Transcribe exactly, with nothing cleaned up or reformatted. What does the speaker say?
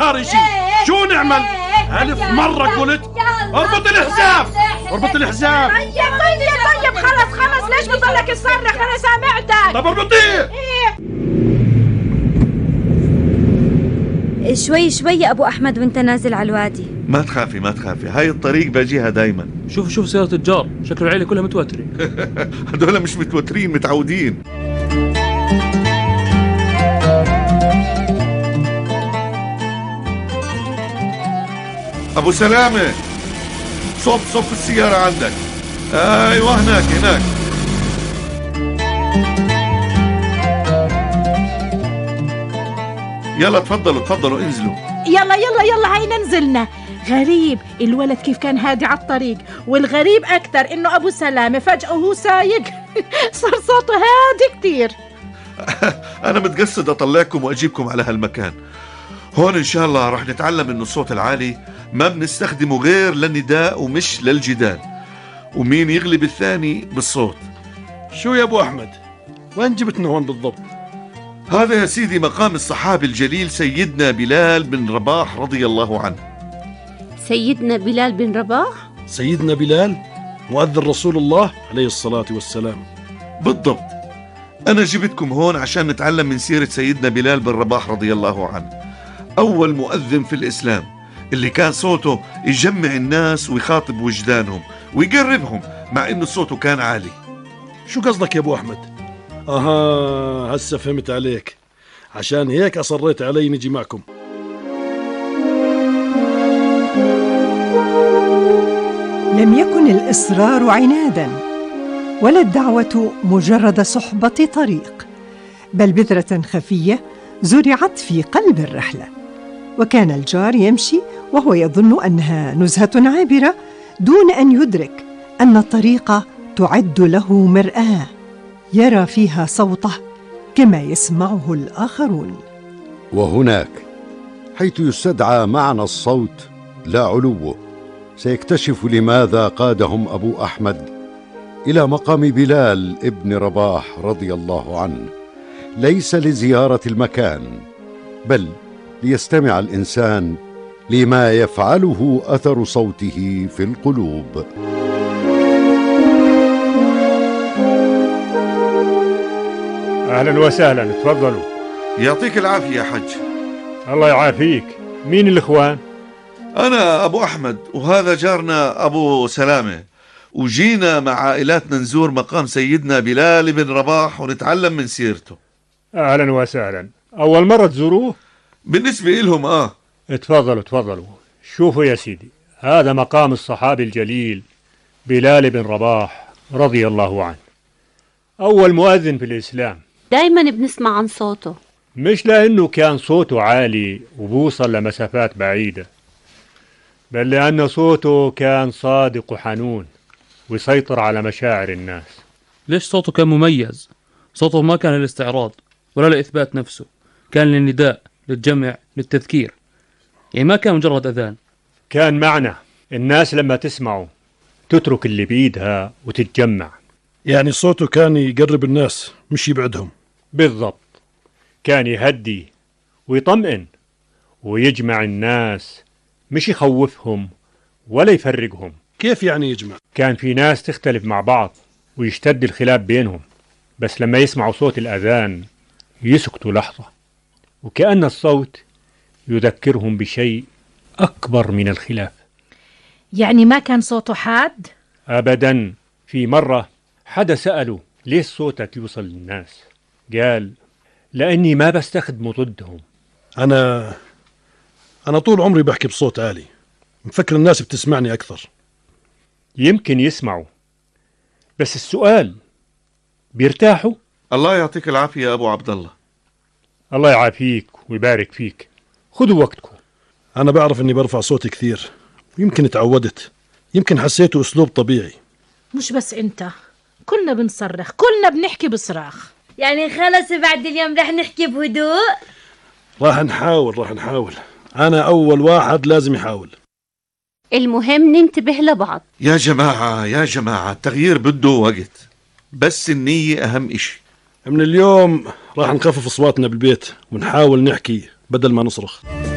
صار شيء. شو نعمل؟ ألف مرة قلت اربط الحزام، اربط الحزام. طيب طيب طيب خلص خلص، ليش بتضلك تصرخ؟ أنا سامعتك. طب اربطيه. شوي شوي يا أبو أحمد وانت نازل على الوادي. ما تخافي ما تخافي، هاي الطريق باجيها دايما. شوف شوف سيارة الجار، شكل العيلة كلها متوترة. هدول مش متوترين، متعودين. أبو سلامة، صف صف السيارة عندك. أيوة هناك هناك. يلا تفضلوا تفضلوا انزلوا. يلا يلا يلا هينا نزلنا. غريب الولد كيف كان هادي على الطريق، والغريب أكتر إنه أبو سلامة فجأة وهو سايق صار صوته هادي كتير. أنا متقصد أطلعكم وأجيبكم على هالمكان. هون إن شاء الله رح نتعلم إنه الصوت العالي ما بنستخدمه غير للنداء ومش للجدال، ومين يغلب الثاني بالصوت. شو يا أبو أحمد؟ وين جبتنا هون بالضبط؟ هذا يا سيدي مقام الصحابي الجليل سيدنا بلال بن رباح رضي الله عنه. سيدنا بلال بن رباح؟ سيدنا بلال مؤذن رسول الله عليه الصلاة والسلام. بالضبط. أنا جبتكم هون عشان نتعلم من سيرة سيدنا بلال بن رباح رضي الله عنه، أول مؤذن في الإسلام اللي كان صوته يجمع الناس ويخاطب وجدانهم ويقربهم مع إنه صوته كان عالي. شو قصدك يا أبو أحمد؟ أها هسه فهمت عليك، عشان هيك أصريت علي نجي معكم. لم يكن الإصرار عناداً ولا الدعوة مجرد صحبة طريق، بل بذرة خفية زرعت في قلب الرحلة. وكان الجار يمشي وهو يظن أنها نزهة عابرة دون أن يدرك أن الطريق تعد له مرآة يرى فيها صوته كما يسمعه الآخرون. وهناك حيث يستدعى معنى الصوت لا علوه سيكتشف لماذا قادهم أبو أحمد إلى مقام بلال ابن رباح رضي الله عنه، ليس لزيارة المكان بل ليستمع الإنسان لما يفعله أثر صوته في القلوب. أهلا وسهلا، تفضلوا. يعطيك العافية يا حج. الله يعافيك. مين الإخوان؟ أنا أبو أحمد وهذا جارنا أبو سلامة، وجينا مع عائلاتنا نزور مقام سيدنا بلال بن رباح ونتعلم من سيرته. أهلا وسهلا. أول مرة تزوروه؟ بالنسبة إلهم آه. تفضلوا تفضلوا. شوفوا يا سيدي، هذا مقام الصحابي الجليل بلال بن رباح رضي الله عنه، أول مؤذن في الإسلام. دايما بنسمع عن صوته، مش لأنه كان صوته عالي وبوصل لمسافات بعيدة، بل لأن صوته كان صادق وحنون ويسيطر على مشاعر الناس. ليش صوته كان مميز؟ صوته ما كان للاستعراض ولا لإثبات نفسه، كان للنداء، للجمع، للتذكير، يعني ما كان مجرد أذان. كان معنى الناس لما تسمعه تترك اللي بإيدها وتتجمع. يعني صوته كان يقرب الناس مش يبعدهم. بالضبط، كان يهدي ويطمئن ويجمع الناس، مش يخوفهم ولا يفرقهم. كيف يعني يجمع؟ كان في ناس تختلف مع بعض ويشتد الخلاف بينهم، بس لما يسمعوا صوت الأذان يسكتوا لحظة، وكأن الصوت يذكرهم بشيء أكبر من الخلاف. يعني ما كان صوته حاد؟ أبدا. في مرة حدا سأله ليش صوتك يوصل للناس؟ قال لأني ما بستخدمه ضدهم. أنا أنا طول عمري بحكي بصوت عالي، مفكر الناس بتسمعني أكثر. يمكن يسمعوا، بس السؤال بيرتاحوا؟ الله يعطيك العافية يا أبو عبد الله. الله يعافيك ويبارك فيك. خذوا وقتكم. أنا بعرف أني برفع صوتي كثير، يمكن تعودت، يمكن حسيته أسلوب طبيعي. مش بس أنت، كلنا بنصرخ، كلنا بنحكي بصراخ. يعني خلص بعد اليوم رح نحكي بهدوء؟ راح نحاول راح نحاول أنا أول واحد لازم يحاول. المهم ننتبه لبعض. يا جماعة يا جماعة التغيير بده وقت، بس النية أهم إشي. من اليوم راح نخفف أصواتنا بالبيت ونحاول نحكي بدل ما نصرخ.